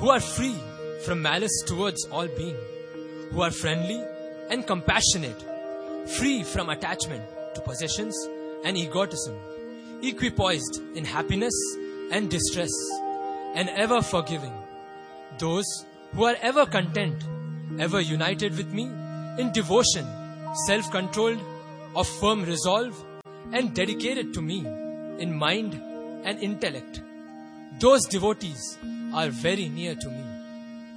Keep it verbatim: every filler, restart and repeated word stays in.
who are free from malice towards all being, who are friendly and compassionate, free from attachment to possessions and egotism, equipoised in happiness and distress, and ever forgiving. Those who are ever content, ever united with me in devotion, self-controlled, of firm resolve, and dedicated to me in mind and intellect. Those devotees are very near to me.